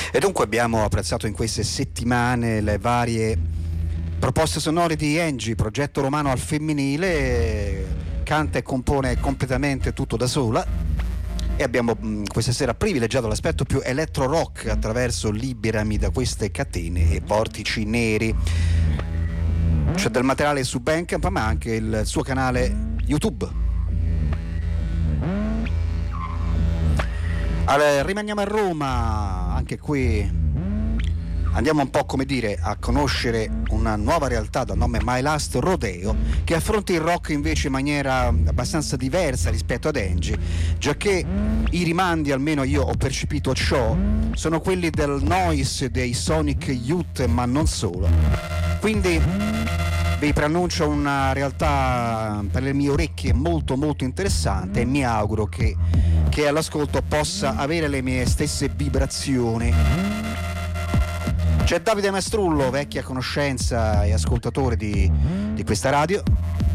E dunque abbiamo apprezzato in queste settimane le varie proposte sonore di Angie, progetto romano al femminile, canta e compone completamente tutto da sola, e abbiamo questa sera privilegiato l'aspetto più electro rock attraverso Liberami da queste catene e vortici neri. C'è del materiale su Bandcamp, ma anche il suo canale YouTube. Allora, rimaniamo a Roma, anche qui andiamo un po', come dire, a conoscere una nuova realtà dal nome My Last Rodeo, che affronta il rock invece in maniera abbastanza diversa rispetto ad Angie, giacché i rimandi, almeno io ho percepito ciò, sono quelli del noise dei Sonic Youth, ma non solo. Quindi vi preannuncio una realtà per le mie orecchie molto molto interessante, e mi auguro che all'ascolto possa avere le mie stesse vibrazioni. C'è Davide Mastrullo, vecchia conoscenza e ascoltatore di questa radio,